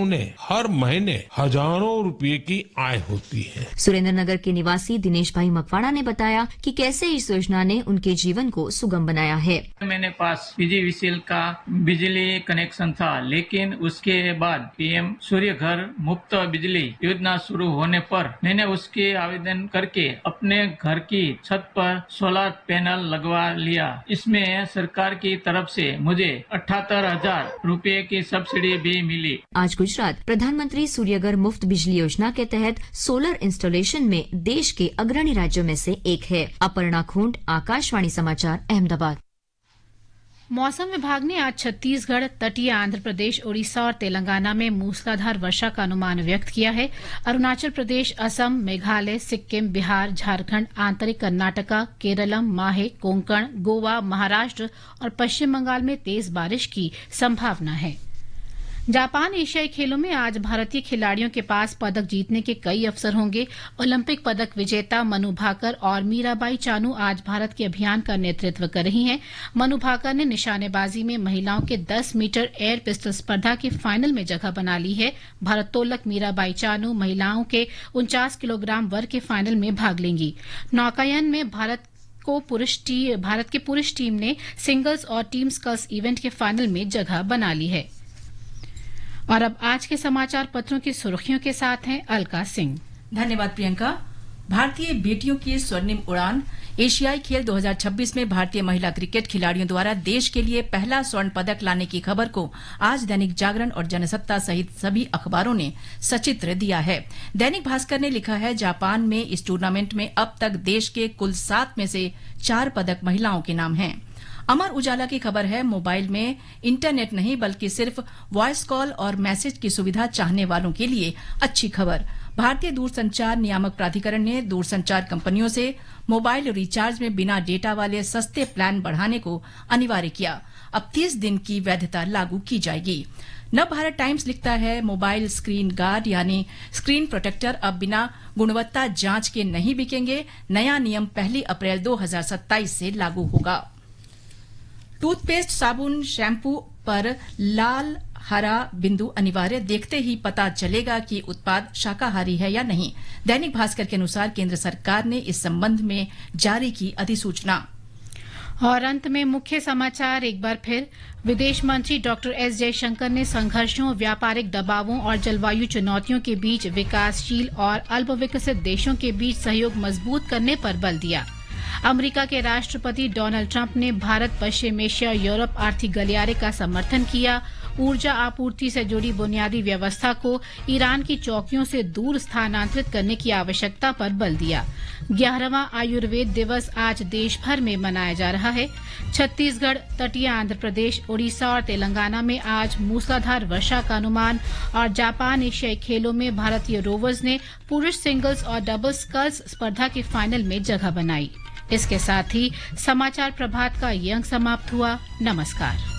उन्हें हर महीने हजारों रुपए की आय होती है। सुरेंद्रनगर के निवासी दिनेश भाई मकवाड़ा ने बताया कि कैसे इस योजना ने उनके जीवन को सुगम बनाया है। मेरे पास पीजीवीसीएल का बिजली कनेक्शन था, लेकिन उसके बाद पीएम सूर्य घर मुफ्त बिजली योजना शुरू होने पर मैंने उसके आवेदन करके अपने घर की छत पर सोलर पैनल लगवा लिया। इसमें सरकार की तरफ से मुझे 78,000 रुपए की सब्सिडी भी मिली। आज गुजरात प्रधानमंत्री सूर्यघर मुफ्त बिजली योजना के तहत सोलर इंस्टॉलेशन में देश के अग्रणी राज्यों में से एक है। अपर्णा खूंट, आकाशवाणी समाचार, अहमदाबाद। मौसम विभाग ने आज छत्तीसगढ़, तटीय आंध्र प्रदेश, ओडिशा और तेलंगाना में मूसलाधार वर्षा का अनुमान व्यक्त किया है। अरुणाचल प्रदेश, असम, मेघालय, सिक्किम, बिहार, झारखंड, आंतरिक कर्नाटका, केरलम, माहे, कोंकण, गोवा, महाराष्ट्र और पश्चिम बंगाल में तेज बारिश की संभावना है। जापान एशियाई खेलों में आज भारतीय खिलाड़ियों के पास पदक जीतने के कई अवसर होंगे। ओलंपिक पदक विजेता मनु भाकर और मीराबाई चानू आज भारत के अभियान का नेतृत्व कर रही हैं। मनु भाकर ने निशानेबाजी में महिलाओं के 10 मीटर एयर पिस्टल स्पर्धा के फाइनल में जगह बना ली है। भारोत्तोलक मीराबाई चानू महिलाओं के 49 किलोग्राम वर्ग के फाइनल में भाग लेंगी। नौकायन में भारत की पुरुष टीम ने सिंगल्स और टीम स्कल्स इवेंट के फाइनल में जगह बना ली है। और अब आज के समाचार पत्रों की सुर्खियों के साथ हैं अलका सिंह। धन्यवाद प्रियंका। भारतीय बेटियों की स्वर्णिम उड़ान। एशियाई खेल 2026 में भारतीय महिला क्रिकेट खिलाड़ियों द्वारा देश के लिए पहला स्वर्ण पदक लाने की खबर को आज दैनिक जागरण और जनसत्ता सहित सभी अखबारों ने सचित्र दिया है। दैनिक भास्कर ने लिखा है, जापान में इस टूर्नामेंट में अब तक देश के कुल 7 में से 4 पदक महिलाओं के नाम हैं। अमर उजाला की खबर है, मोबाइल में इंटरनेट नहीं बल्कि सिर्फ वॉइस कॉल और मैसेज की सुविधा चाहने वालों के लिए अच्छी खबर। भारतीय दूरसंचार नियामक प्राधिकरण ने दूरसंचार कंपनियों से मोबाइल रिचार्ज में बिना डेटा वाले सस्ते प्लान बढ़ाने को अनिवार्य किया। अब 30 दिन की वैधता लागू की जाएगी। नवभारत टाइम्स लिखता है, मोबाइल स्क्रीन गार्ड यानी स्क्रीन प्रोटेक्टर अब बिना गुणवत्ता जांच के नहीं बिकेंगे। नया नियम 1 अप्रैल 2027 से लागू होगा। टूथपेस्ट, साबुन, शैम्पू पर लाल हरा बिंदु अनिवार्य, देखते ही पता चलेगा कि उत्पाद शाकाहारी है या नहीं। दैनिक भास्कर के अनुसार केंद्र सरकार ने इस संबंध में जारी की अधिसूचना। और अंत में मुख्य समाचार एक बार फिर। विदेश मंत्री डॉक्टर एस जयशंकर ने संघर्षों, व्यापारिक दबावों और जलवायु चुनौतियों के बीच विकासशील और अल्पविकसित देशों के बीच सहयोग मजबूत करने पर बल दिया। अमेरिका के राष्ट्रपति डोनाल्ड ट्रंप ने भारत, पश्चिम एशिया, यूरोप आर्थिक गलियारे का समर्थन किया। ऊर्जा आपूर्ति से जुड़ी बुनियादी व्यवस्था को ईरान की चौकियों से दूर स्थानांतरित करने की आवश्यकता पर बल दिया। 11वां आयुर्वेद दिवस आज देश भर में मनाया जा रहा है। छत्तीसगढ़, तटीय आंध्र प्रदेश, ओडिशा और तेलंगाना में आज मूसलाधार वर्षा का अनुमान। और जापान एशियाई खेलों में भारतीय रोवर्स ने पुरुष सिंगल्स और डबल स्कल्स स्पर्धा के फाइनल में जगह बनाई। इसके साथ ही समाचार प्रभात का ये अंक समाप्त हुआ। नमस्कार।